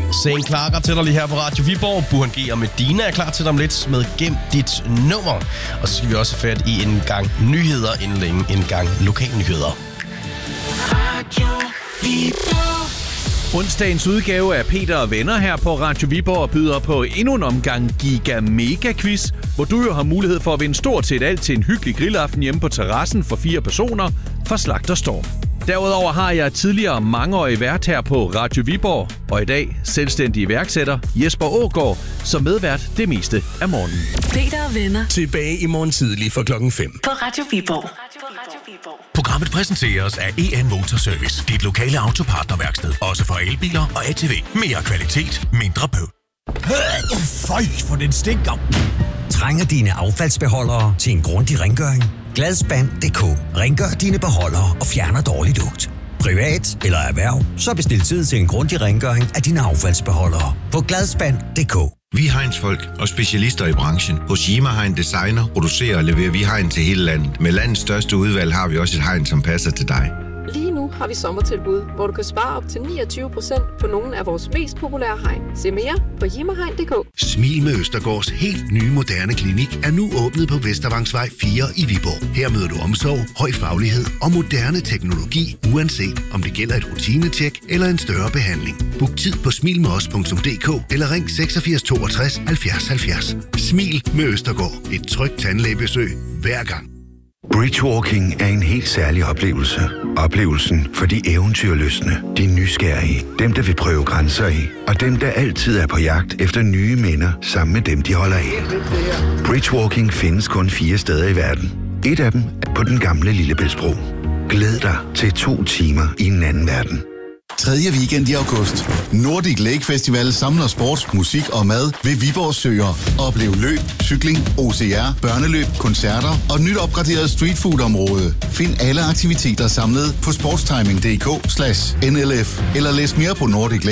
St. Clara til dig lige her på Radio Viborg. Burhan G og Medina er klar til dig om lidt med Gem dit nummer. Og så skal vi også have fat i en gang nyheder inden længe. En gang lokalnyheder. Radio Viborg. Onsdagens udgave af Peter og Venner her på Radio Viborg byder på endnu en omgang Giga Mega Quiz, hvor du jo har mulighed for at vinde stort set alt til en hyggelig grillaften hjemme på terrassen for 4 personer fra Slagter Storm. Derudover har jeg tidligere mangeårig vært her på Radio Viborg, og i dag selvstændig iværksætter Jesper Aagaard, som medvært det meste af morgenen. Peter og Venner. Tilbage i morgen tidlig fra 5:00. På Radio Viborg. Programmet præsenteres af EN Motorservice. Dit lokale autopartnerværksted. Også for elbiler og ATV. Mere kvalitet, mindre bøv. Føj, for den stinker. Trænger dine affaldsbeholdere til en grundig rengøring? Gladspand.dk. Rengør dine beholdere og fjerner dårlig lugt. Privat eller erhverv, så bestil tid til en grundig rengøring af dine affaldsbeholdere på Gladspand.dk. Vi er Heinz-folk og specialister i branchen. Hos Yima Hein Designer producerer og leverer vi hegn til hele landet. Med landets største udvalg har vi også et hegn, som passer til dig. Lige nu har vi sommertilbud, hvor du kan spare op til 29% på nogle af vores mest populære hegn. Se mere på jimmerhegn.dk. Smil med Østergaards helt nye moderne klinik er nu åbnet på Vestervangsvej 4 i Viborg. Her møder du omsorg, høj faglighed og moderne teknologi, uanset om det gælder et rutinetjek eller en større behandling. Book tid på smilmedos.dk eller ring 86 62 70 70. Smil med Østergaard. Et trygt tandlægebesøg hver gang. Bridgewalking er en helt særlig oplevelse. Oplevelsen for de eventyrlystne, de nysgerrige, dem der vil prøve grænser af, og dem der altid er på jagt efter nye minder sammen med dem, de holder af. Bridgewalking findes kun 4 steder i verden. Et af dem er på den gamle Lillebæltsbro. Glæd dig til 2 timer i en anden verden. 3. weekend i august. Nordic Lake Festival samler sport, musik og mad ved Viborg Søer. Oplev løb, cykling, OCR, børneløb, koncerter og et nyt opgraderet streetfood-område. Find alle aktiviteter samlet på sportstiming.dk/NLF eller læs mere på Nordic